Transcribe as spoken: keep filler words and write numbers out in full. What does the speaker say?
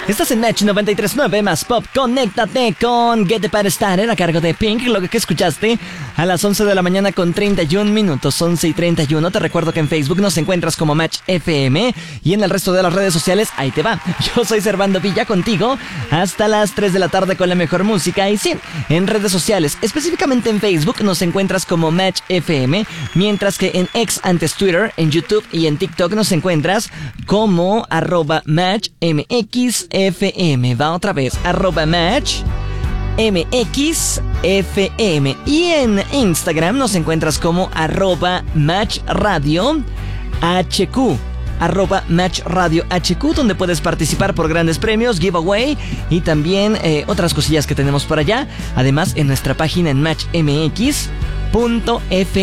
Estás en Match noventa y tres punto nueve más Pop. Conéctate con Get the Party Started a cargo de Pink. Lo que escuchaste a las once de la mañana con treinta y un minutos, once y treinta y uno. Te recuerdo que en Facebook nos encuentras como Match F M y en el resto de las redes sociales, ahí te va. Yo soy Servando Villa contigo hasta las tres de la tarde con la mejor música. Y sí, en redes sociales, específicamente en Facebook, nos encuentras como Match F M, mientras que en X, antes Twitter, en YouTube y en TikTok nos encuentras como arroba Match M X F M. Va otra vez, arroba Match M X F M. Y en Instagram nos encuentras como arroba Match Radio H Q. Arroba Match Radio H Q, donde puedes participar por grandes premios, giveaway y también eh, otras cosillas que tenemos por allá. Además, en nuestra página en match m x punto f